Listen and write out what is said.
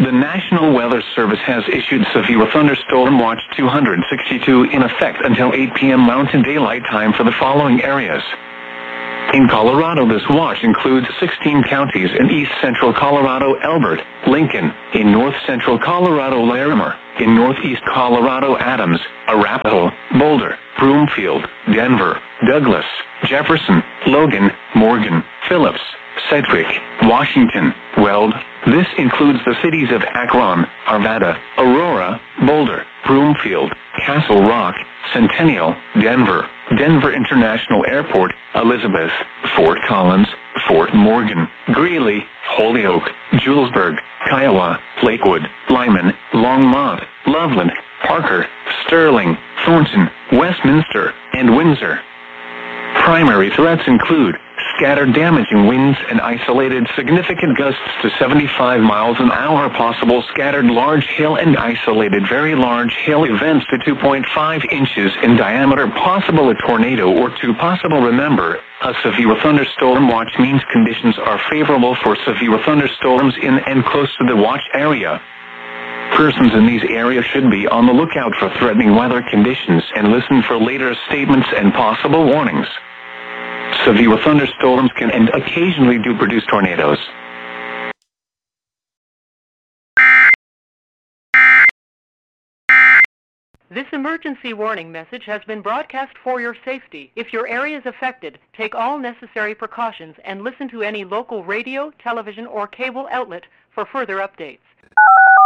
The National Weather Service has issued Severe Thunderstorm Watch 262 in effect until 8 p.m. Mountain Daylight Time for the following areas. In Colorado, this watch includes 16 counties in east-central Colorado, Elbert, Lincoln; in north-central Colorado, Larimer; in northeast Colorado, Adams, Arapahoe, Boulder, Broomfield, Denver, Douglas, Jefferson, Logan, Morgan, Phillips, Sedgwick, Washington, Weld. This includes the cities of Akron, Arvada, Aurora, Boulder, Broomfield, Castle Rock, Centennial, Denver, Denver International Airport, Elizabeth, Fort Collins, Fort Morgan, Greeley, Holyoke, Julesburg, Kiowa, Lakewood, Lyman, Longmont, Loveland, Parker, Sterling, Thornton, Westminster, and Windsor. Primary threats include scattered damaging winds and isolated significant gusts to 75 miles an hour, possible scattered large hail and isolated very large hail events to 2.5 inches in diameter, possible a tornado or two possible. Remember, a severe thunderstorm watch means conditions are favorable for severe thunderstorms in and close to the watch area. Persons in these areas should be on the lookout for threatening weather conditions and listen for later statements and possible warnings. Severe thunderstorms can and occasionally do produce tornadoes. This emergency warning message has been broadcast for your safety. If your area is affected, take all necessary precautions and listen to any local radio, television, or cable outlet for further updates.